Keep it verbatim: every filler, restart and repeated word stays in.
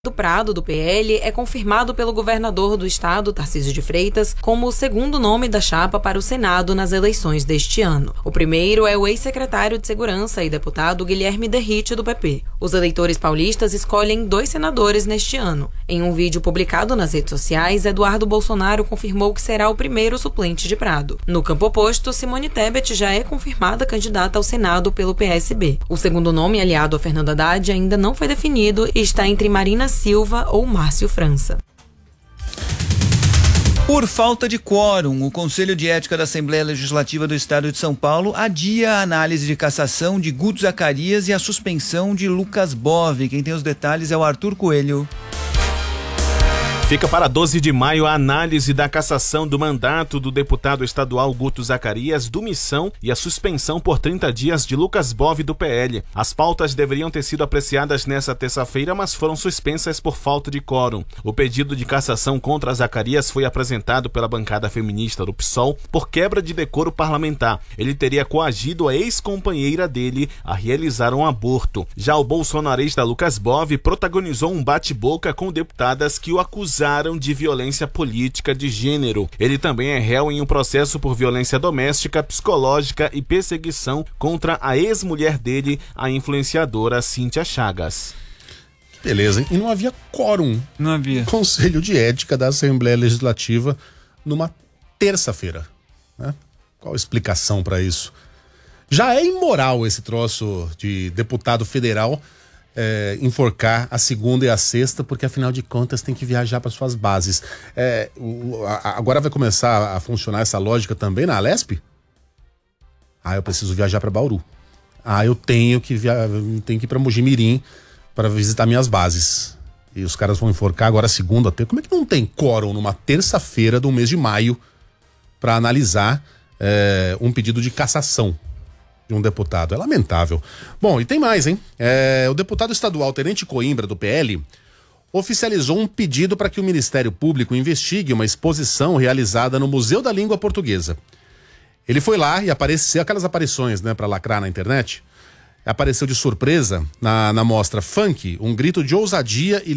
do Prado, do P L, é confirmado pelo governador do estado, Tarcísio de Freitas, como o segundo nome da chapa para o Senado nas eleições deste ano. O primeiro é o ex-secretário de Segurança e deputado Guilherme Derrite, do P P. Os eleitores paulistas escolhem dois senadores neste ano. Em um vídeo publicado nas redes sociais, Eduardo Bolsonaro confirmou que será o primeiro suplente de Prado. No campo oposto, Simone Tebet já é confirmada candidata ao Senado pelo P S B. O segundo nome, aliado a Fernando Haddad, ainda não foi definido e está entre Marina Silva ou Márcio França. Por falta de quórum, o Conselho de Ética da Assembleia Legislativa do Estado de São Paulo adia a análise de cassação de Guto Zacarias e a suspensão de Lucas Bove. Quem tem os detalhes é o Arthur Coelho. Fica para doze de maio a análise da cassação do mandato do deputado estadual Guto Zacarias, do Missão, e a suspensão por trinta dias de Lucas Bove, do P L. As pautas deveriam ter sido apreciadas nesta terça-feira, mas foram suspensas por falta de quórum. O pedido de cassação contra Zacarias foi apresentado pela bancada feminista do P SOL por quebra de decoro parlamentar. Ele teria coagido a ex-companheira dele a realizar um aborto. Já o bolsonarista Lucas Bove protagonizou um bate-boca com deputadas que o acusaram de violência política de gênero. Ele também é réu em um processo por violência doméstica, psicológica e perseguição contra a ex-mulher dele, a influenciadora Cíntia Chagas. Beleza, hein? E não havia quórum. Não havia. Conselho de Ética da Assembleia Legislativa numa terça-feira, né? Qual a explicação para isso? Já é imoral esse troço de deputado federal É, enforcar a segunda e a sexta, porque afinal de contas tem que viajar para suas bases. É, o, a, agora vai começar a funcionar essa lógica também na Alesp? Ah, eu preciso viajar para Bauru. Ah, eu tenho que, via... tenho que ir para Mojimirim para visitar minhas bases. E os caras vão enforcar agora segunda até. Como é que não tem quórum numa terça-feira do mês de maio para analisar é, um pedido de cassação de um deputado? É lamentável. Bom, e tem mais, hein? É, o deputado estadual Tenente Coimbra, do P L, oficializou um pedido para que o Ministério Público investigue uma exposição realizada no Museu da Língua Portuguesa. Ele foi lá e apareceu, aquelas aparições, né, para lacrar na internet, apareceu de surpresa na, na mostra Funk, um grito de ousadia e